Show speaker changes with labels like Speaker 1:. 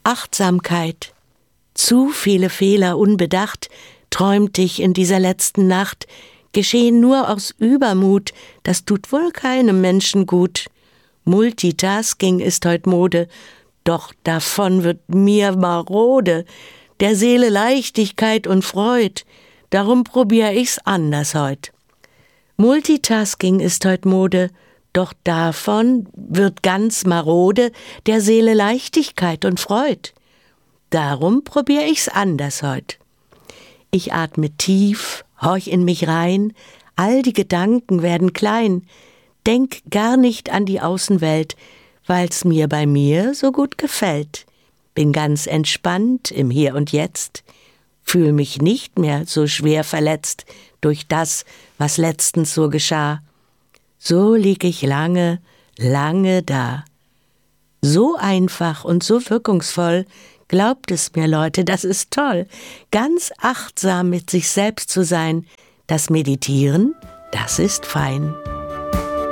Speaker 1: Achtsamkeit. Zu viele Fehler unbedacht träumt ich in dieser letzten Nacht, geschehen nur aus Übermut, das tut wohl keinem Menschen gut. Multitasking ist heut Mode, doch davon wird mir marode, der Seele Leichtigkeit und Freud, darum probier ich's anders heut. Multitasking ist heut Mode, doch davon wird ganz marode, der Seele Leichtigkeit und Freud. Darum probier ich's anders heut. Ich atme tief, horch in mich rein, all die Gedanken werden klein, denk gar nicht an die Außenwelt, weil's mir bei mir so gut gefällt. Bin ganz entspannt im Hier und Jetzt, fühl mich nicht mehr so schwer verletzt durch das, was letztens so geschah. So lieg ich lange, lange da. So einfach und so wirkungsvoll, glaubt es mir, Leute, das ist toll. Ganz achtsam mit sich selbst zu sein, das Meditieren, das ist fein.